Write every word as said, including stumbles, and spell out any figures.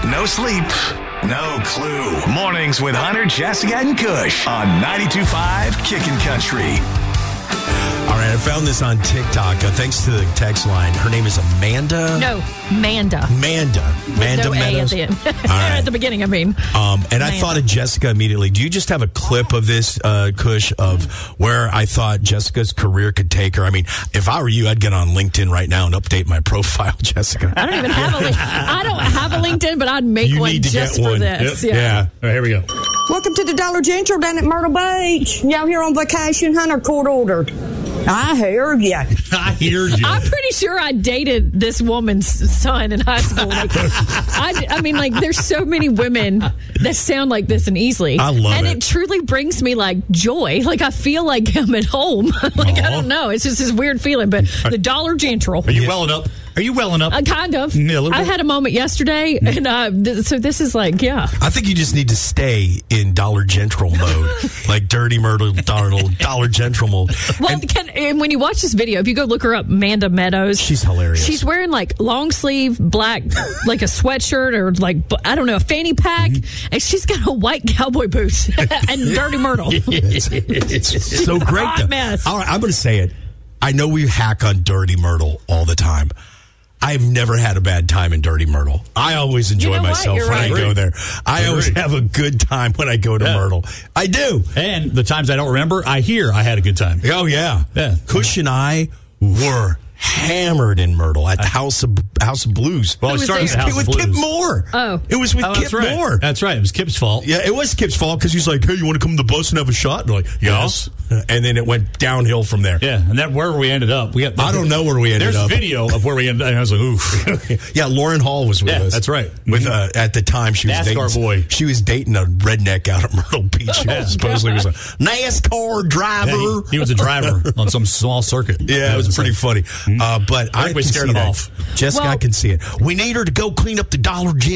No sleep, no clue. Mornings with Hunter, Jessica, and Kush on ninety-two point five Kickin' Country. All right, I found this on TikTok. Uh, thanks to the text line. Her name is Amanda. No, Manda. Manda. Manda no Meadows. A at the end. All right. At the beginning, I mean. Um, and Manda. I thought of Jessica immediately. Do you just have a clip of this, uh, Kush, of where I thought Jessica's career could take her? I mean, if I were you, I'd get on LinkedIn right now and update my profile, Jessica. I don't even have a link. I don't have a LinkedIn, but I'd make You one need to just get for one. this. Yep. Yeah. Yeah. All right, here we go. Welcome to the Dollar General down at Myrtle Beach. Y'all here on vacation? Hunter court ordered. I hear ya. I hear you. I'm pretty sure I dated this woman's son in high school. Like, I, I mean, like, there's so many women that sound like this and easily. I love and it. it truly brings me, like, joy. Like, I feel like I'm at home. Like, Aww. I don't know. It's just this weird feeling. But the Dollar General. Are you welling up? Are you welling up? Uh, kind of. Yeah, a little I bit. had a moment yesterday, and uh, th- so this is like, yeah. I think you just need to stay in Dollar General mode, like Dirty Myrtle, Dollar, Dollar General mode. Well, And can, and when you watch this video, if you go look her up, Manda Meadows, she's hilarious. She's wearing like long sleeve black, like a sweatshirt or like, I don't know, a fanny pack, Mm-hmm. and she's got a white cowboy boot and Dirty Myrtle. it's, it's so great. hot though. mess. All right, I'm going to say it. I know we hack on Dirty Myrtle all the time. I've never had a bad time in Dirty Myrtle. I always enjoy You know what? myself You're when right. I go there. I always Agreed. have a good time when I go to Yeah. Myrtle. I do. And the times I don't remember, I hear I had a good time. Oh, yeah. Yeah. Kush and I were hammered in Myrtle at the House of House of Blues. Well, it was started there? at the House with of Kip Blues. Moore. Oh. It was with Oh, Kip that's right. Moore. That's right. It was Kip's fault. Yeah, it was Kip's fault because he's like, hey, you want to come to the bus and have a shot? And I'm like, yes. And then it went downhill from there. Yeah, and then wherever we ended up, we got. I don't know where we ended There's up. video of where we ended up. And I was like, oof. Yeah, Lauren Hall was with Yeah, us. that's right. With uh, at the time she was NASCAR dating, boy. She was dating a redneck out at Myrtle Beach. Yeah. Supposedly was a NASCAR driver. Yeah, he, he was a driver on some small circuit. Yeah, That it was pretty insane. funny. Uh, but I I, think we can scared see him that. off. Jessica, Well- I can see it. We need her to go clean up the Dollar General.